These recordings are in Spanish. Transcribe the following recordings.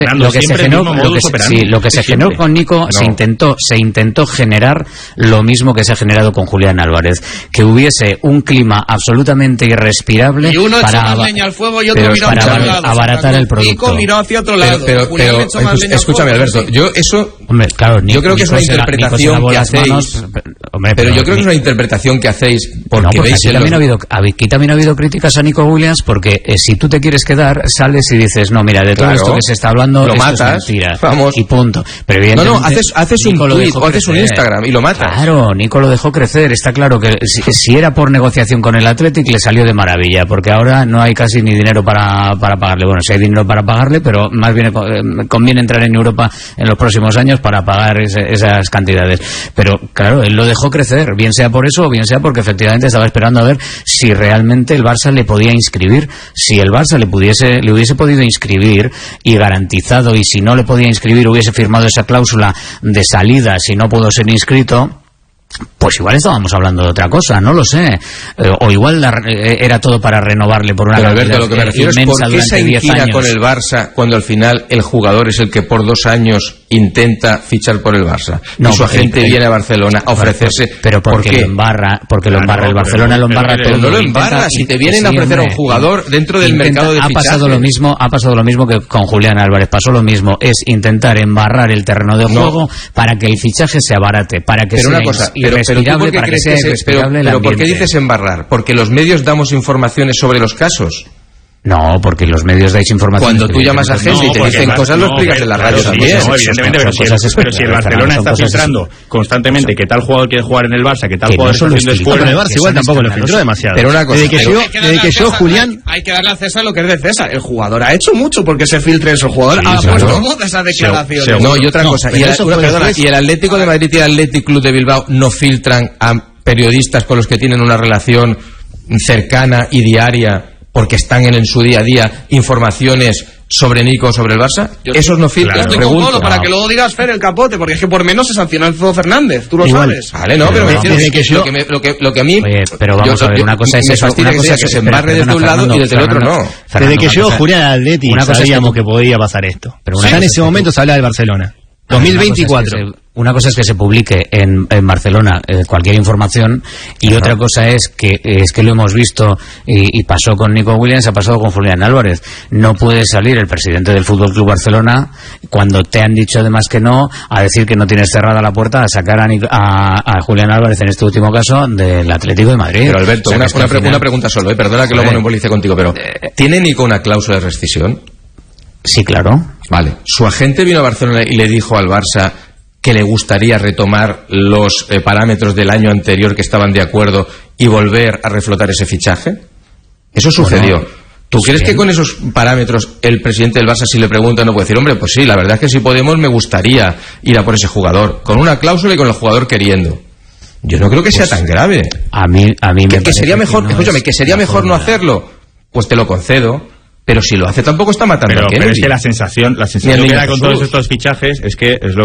Lo que se generó con Nico, se intentó generar lo mismo que se ha generado con Julián Álvarez, que hubiese un clima absolutamente irrespirable, y uno echó más leña al fuego y otro miró hacia otro lado, abaratar el producto. Nico miró hacia otro lado. Pero escúchame, Alberto, yo creo que es una interpretación que hacéis. Pero yo creo que es una interpretación que hacéis porque veis aquí también ha habido críticas a Nico Williams, porque si tú te quieres quedar, sales y dices, no, mira, de todo esto que se está hablando, lo matas, es mentira, vamos. Y punto. Pero evidentemente, haces un tweet o haces un Instagram y lo matas. Claro, Nico lo dejó crecer. Está claro que si era por negociación con el Athletic, le salió de maravilla, porque ahora no hay casi ni dinero para pagarle. Bueno, sí hay dinero para pagarle, pero más bien conviene entrar en Europa en los próximos años para pagar esas cantidades. Pero claro, él lo dejó crecer, bien sea por eso o bien sea porque efectivamente estaba esperando a ver si realmente el Barça le podía inscribir. Si el Barça le hubiese podido inscribir y garantizado, y si no le podía inscribir hubiese firmado esa cláusula de salida si no pudo ser inscrito, pues igual estábamos hablando de otra cosa, no lo sé. O igual era todo para renovarle por una cantidad. Pero Alberto, lo que me refiero es por qué se inquina con el Barça cuando al final el jugador es el que por 2 años intenta fichar por el Barça. No, y su agente viene a Barcelona a ofrecerse. Pero porque lo embarra, el Barcelona lo embarra todo. No lo embarra, si te vienen a ofrecer a un jugador dentro del mercado de fichajes. Ha pasado lo mismo que con Julián Álvarez, pasó lo mismo, es intentar embarrar el terreno de juego para que el fichaje se abarate, para que sea irrespirable, para que sea irrespirable el ambiente. ¿Pero por qué dices embarrar? ¿Porque los medios damos informaciones sobre los casos? No, porque los medios dais información. Cuando tú llamas a gente y te dicen cosas, lo explicas en la radio también. No, evidentemente, pero si el Barcelona está filtrando constantemente que tal jugador quiere jugar en el Barça, que tal jugador está haciendo esfuerzo. El Barça igual tampoco lo filtró demasiado. Pero una cosa, desde que yo, Julián... Hay que darle a César lo que es de César. El jugador ha hecho mucho porque se filtre eso. El jugador ha puesto moda esa declaración. No, y otra cosa. Y el Atlético de Madrid y el Athletic Club de Bilbao no filtran a periodistas con los que tienen una relación cercana y diaria, porque están en su día a día informaciones sobre Nico, sobre el Barça. Esos no filtran. Yo estoy con Polo para que luego digas Fer el capote, porque es que por menos se sancionó el Zodo Fernández, tú lo sabes. Vale, no, pero lo que a mí... Oye, pero vamos a ver, una cosa es eso, una cosa que se embarre desde un lado y desde el otro no. Desde que llegó Julián al Atleti sabíamos que podía pasar esto. Ya en ese momento se hablaba del Barcelona. 2024. Una cosa es que se publique en Barcelona cualquier información, y otra cosa es que lo hemos visto y pasó con Nico Williams, ha pasado con Julián Álvarez. No puede salir el presidente del Fútbol Club Barcelona, cuando te han dicho además que no, a decir que no tienes cerrada la puerta a sacar a Julián Álvarez, en este último caso, del Atlético de Madrid. Pero Alberto, una pregunta solo, perdona que luego me embolice contigo, pero ¿tiene Nico una cláusula de rescisión? Sí, claro. Vale. ¿Su agente vino a Barcelona y le dijo al Barça que le gustaría retomar los parámetros del año anterior, que estaban de acuerdo, y volver a reflotar ese fichaje? Eso sucedió. Bueno, ¿tú crees que con esos parámetros el presidente del Barça, si le pregunta, no puede decir, hombre, pues sí, la verdad es que si podemos me gustaría ir a por ese jugador, con una cláusula y con el jugador queriendo? Yo no creo que sea tan grave. A mí me parece que sería mejor, escúchame, que sería mejor no hacerlo. Pues te lo concedo. Pero si lo hace tampoco está matando a Kennedy. Pero es que la sensación que da con todos estos fichajes es que es lo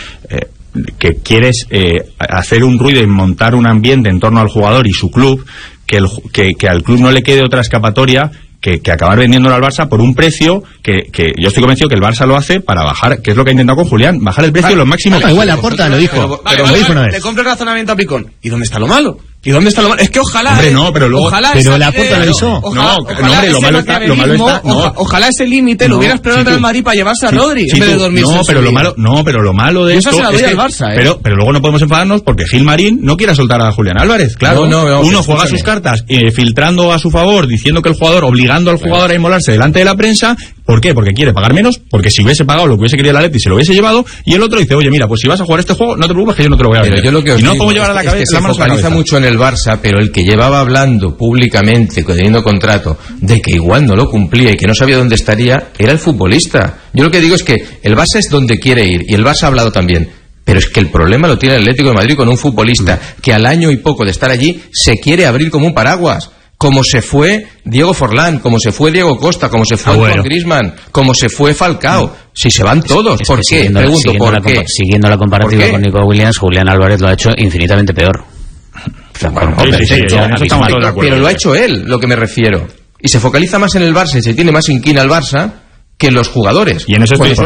que quieres hacer un ruido y montar un ambiente en torno al jugador y su club, que al club no le quede otra escapatoria que acabar vendiéndolo al Barça por un precio que yo estoy convencido que el Barça lo hace para bajar, que es lo que ha intentado con Julián, bajar el precio lo máximo. Igual Laporta lo dijo. Pero lo dijo una vez. Le compro el razonamiento a Picón. ¿Y dónde está lo malo? ¿Y dónde está lo malo? Es que ojalá... Hombre, no, pero luego... Pero Laporta lo hizo. Hombre, lo malo está... Ojalá ese límite lo hubiera esperado el Real Madrid para llevarse a Rodri en vez de dormirse. Pero lo malo de esto... Eso se la doy al Barça, Pero luego no podemos enfadarnos porque Gil Marín no quiere soltar a Julián Álvarez. Claro, uno juega sus cartas filtrando a su favor, diciendo que el jugador, obligando al jugador a inmolarse delante de la prensa. ¿Por qué? Porque quiere pagar menos, porque si hubiese pagado lo que hubiese querido el Atleti se lo hubiese llevado, y el otro dice, oye, mira, pues si vas a jugar este juego, no te preocupes que yo no te lo voy a vender. Pero yo lo que os y no digo podemos llevar a la cabeza, es que se focaliza mucho en el Barça, pero el que llevaba hablando públicamente, teniendo contrato, de que igual no lo cumplía y que no sabía dónde estaría, era el futbolista. Yo lo que digo es que el Barça es donde quiere ir, y el Barça ha hablado también. Pero es que el problema lo tiene el Atlético de Madrid con un futbolista que al año y poco de estar allí se quiere abrir como un paraguas. Como se fue Diego Forlán, como se fue Diego Costa, como se fue Antoine Griezmann, como se fue Falcao. Si se van todos, ¿por qué? Pregunto, ¿por qué? Siguiendo la comparativa con Nico Williams, Julián Álvarez lo ha hecho infinitamente peor. Bueno, perfecto, pero lo ha hecho él, lo que me refiero. Y se focaliza más en el Barça y se tiene más inquina al Barça que en los jugadores. Y en eso estoy